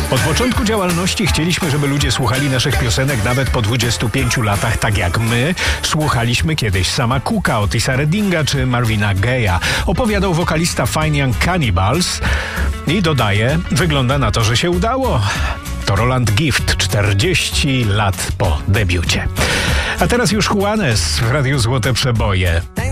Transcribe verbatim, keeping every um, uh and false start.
Od początku działalności chcieliśmy, żeby ludzie słuchali naszych piosenek nawet po dwudziestu pięciu latach, tak jak my słuchaliśmy kiedyś Sama Cooka, Otisa Reddinga czy Marvina Gaye'a. Opowiadał wokalista Fine Young Cannibals i dodaje, wygląda na to, że się udało. To Roland Gift, czterdzieści lat po debiucie. A teraz już Juanes w Radiu Złote Przeboje.